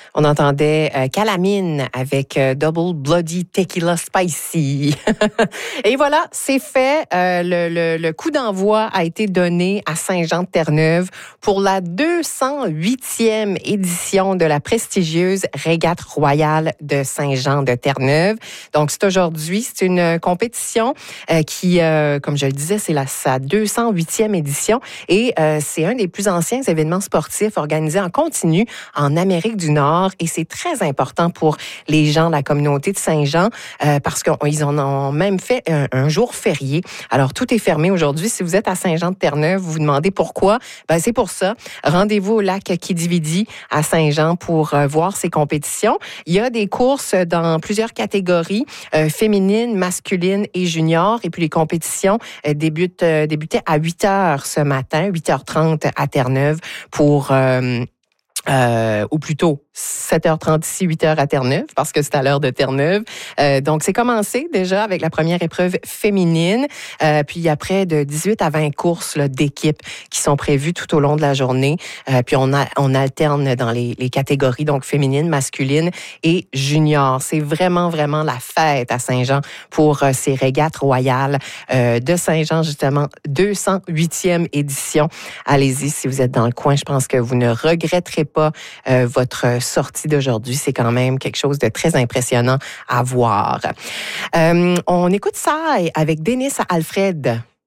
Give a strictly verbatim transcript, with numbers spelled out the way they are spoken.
On entendait euh, Calamine avec euh, Double Bloody Tequila Spicy. Et voilà, c'est fait. Euh, le, le, le coup d'envoi a été donné à Saint-Jean-de-Terre-Neuve pour la deux cent huitième édition de la prestigieuse Régate royale de Saint-Jean-de-Terre-Neuve. Donc, c'est aujourd'hui. C'est une compétition euh, qui, euh, comme je le disais, c'est la, sa deux cent huitième édition et euh, c'est un des plus anciens événements sportifs organisés en continu en Amérique du Nord et c'est très important pour les gens de la communauté de Saint-Jean euh, parce qu'ils en ont même fait un, un jour férié. Alors, tout est fermé aujourd'hui. Si vous êtes à Saint-Jean-de-Terre-Neuve, vous vous demandez pourquoi. Ben, c'est pour ça. Rendez-vous au lac Kidividi à Saint-Jean pour euh, voir ces compétitions. Il y a des courses dans plusieurs catégories, euh, féminines, masculines et juniors. Et puis, les compétitions euh, débutent, euh, débutaient à huit heures ce matin, huit heures trente à Terre-Neuve pour... Euh, Euh, ou plutôt sept heures trente ici, huit heures à Terre-Neuve, parce que c'est à l'heure de Terre-Neuve. Euh, donc, c'est commencé déjà avec la première épreuve féminine. Euh, puis après, de dix-huit à vingt courses là, d'équipes qui sont prévues tout au long de la journée. Euh, puis on, a, on alterne dans les, les catégories, donc féminine, masculine et junior. C'est vraiment, vraiment la fête à Saint-Jean pour euh, ces régates royales euh, de Saint-Jean, justement, deux cent huitième édition. Allez-y, si vous êtes dans le coin, je pense que vous ne regretterez pas euh, votre sortie d'aujourd'hui. C'est quand même quelque chose de très impressionnant à voir. Euh, on écoute ça avec Denis Alfred.